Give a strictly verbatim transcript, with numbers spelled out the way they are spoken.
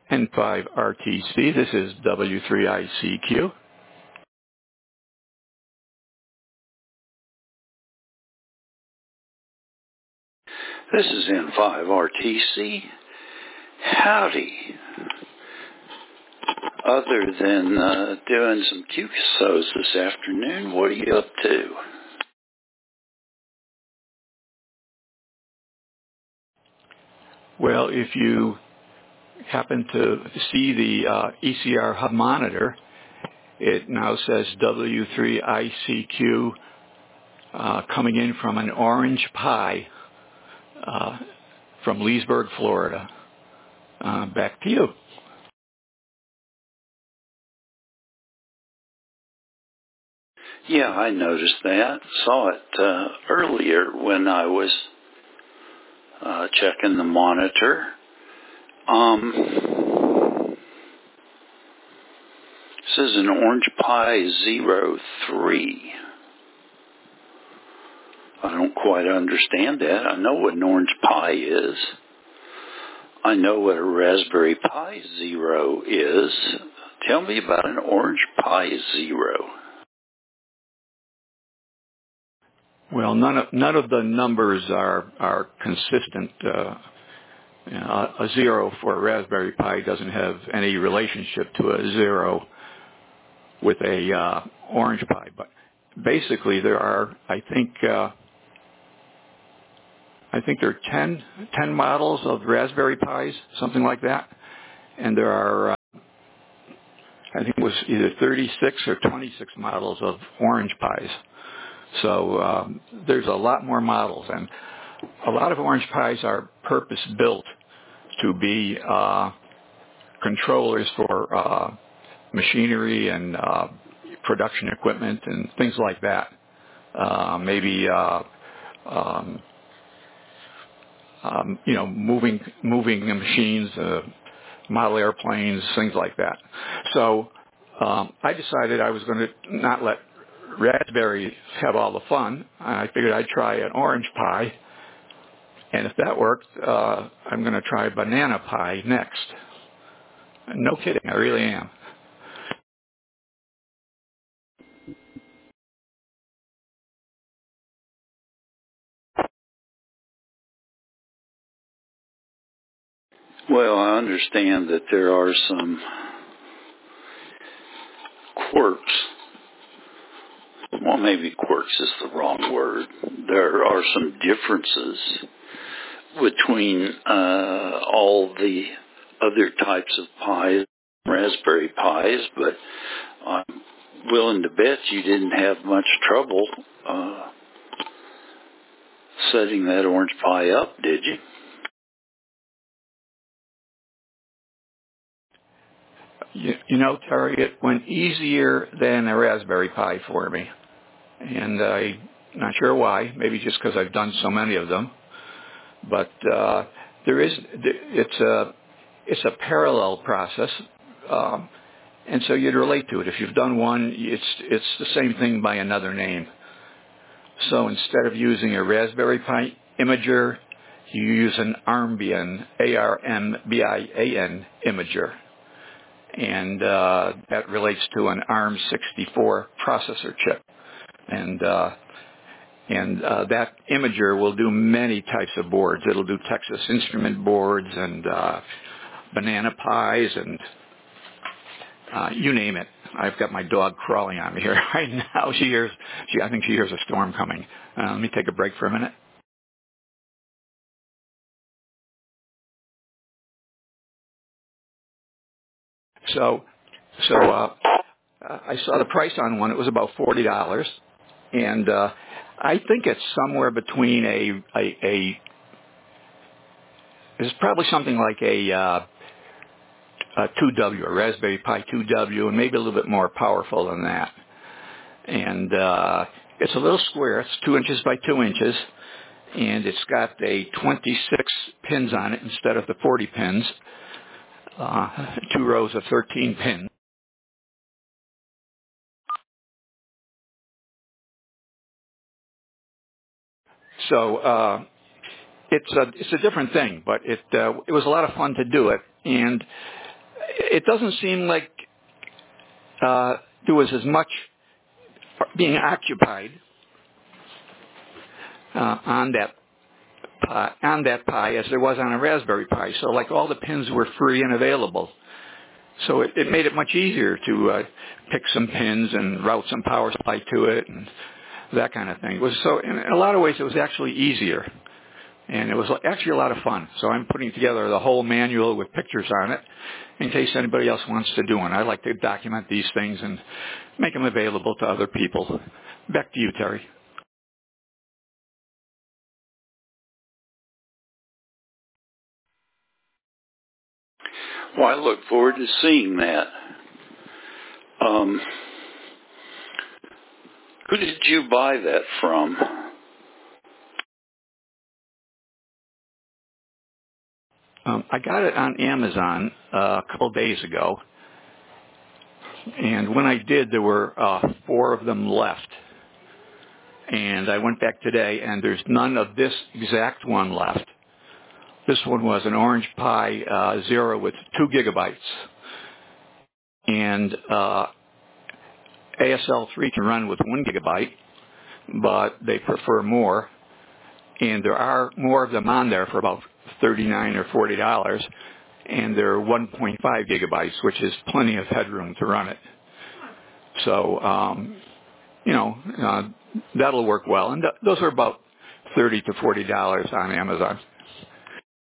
N five R T C. This is W three I C Q. This is N five R T C. Howdy. Other than uh, doing some Q S Os this afternoon, what are you up to? Well, if you happen to see the uh, E C R hub monitor, it now says W three I C Q uh, coming in from an Orange Pi uh, from Leesburg, Florida. Uh, back to you. Yeah, I noticed that. Saw it uh, earlier when I was uh, checking the monitor. Um, this is an Orange Pi zero three. I don't quite understand that. I know what an Orange Pi is. I know what a Raspberry Pi Zero is. Tell me about an Orange Pi Zero. Well, none of none of the numbers are are consistent. Uh, you know, a zero for a Raspberry Pi doesn't have any relationship to a zero with a uh, Orange Pi. But basically, there are, I think, uh, I think there are ten, ten models of Raspberry Pis, something like that, and there are, uh, I think it was either thirty-six or twenty-six models of Orange Pis. So um, there's a lot more models, and a lot of Orange Pis are purpose-built to be uh, controllers for uh, machinery and uh, production equipment and things like that. Uh, maybe uh, um, um, you know, moving moving machines, uh, model airplanes, things like that. So um, I decided I was going to not let Raspberry have all the fun. I figured I'd try an Orange Pi, and if that worked, uh, I'm going to try Banana Pi next. No kidding, I really am. Well, I understand that there are some quirks. Well, maybe quirks is the wrong word. There are some differences between uh, all the other types of pies, Raspberry Pis, but I'm willing to bet you didn't have much trouble uh, setting that Orange Pi up, did you? You, you know, Terry, it went easier than a Raspberry Pi for me. And I'm not sure why. Maybe just because I've done so many of them. But uh, there is, it's a, it's a parallel process. Um, and so you'd relate to it. If you've done one, it's, it's the same thing by another name. So instead of using a Raspberry Pi imager, you use an Armbian, A R M B I A N imager. And uh, that relates to an ARM sixty-four processor chip. And uh, and uh, that imager will do many types of boards. It'll do Texas Instrument boards and uh, Banana Pis and uh, you name it. I've got my dog crawling on me here right now. She hears, she, I think she hears a storm coming. Uh, let me take a break for a minute. So, so uh, I saw the price on one. It was about forty dollars, and uh, I think it's somewhere between a a, a it's probably something like a, uh, a two W, a Raspberry Pi two W, and maybe a little bit more powerful than that. And uh, it's a little square. It's two inches by two inches, and it's got a twenty-six pins on it instead of the forty pins. Uh, two rows of thirteen pins. So uh, it's a it's a different thing, but it uh, it was a lot of fun to do it. And it doesn't seem like uh, there was as much being occupied uh, on that Pi, on that Pi as there was on a Raspberry Pi. So like all the pins were free and available. So it, it made it much easier to uh, pick some pins and route some power supply to it and that kind of thing. It was so in a lot of ways it was actually easier. And it was actually a lot of fun. So I'm putting together the whole manual with pictures on it in case anybody else wants to do one. I like to document these things and make them available to other people. Back to you, Terry. Well, I look forward to seeing that. Um, who did you buy that from? Um, I got it on Amazon uh, a couple days ago. And when I did, there were uh, four of them left. And I went back today, and there's none of this exact one left. This one was an Orange Pi uh, Zero with two gigabytes. And uh, A S L three can run with one gigabyte, but they prefer more. And there are more of them on there for about thirty-nine dollars or forty dollars. And they're one point five gigabytes, which is plenty of headroom to run it. So, um, you know, uh, that'll work well. And th- those are about thirty to forty dollars on Amazon.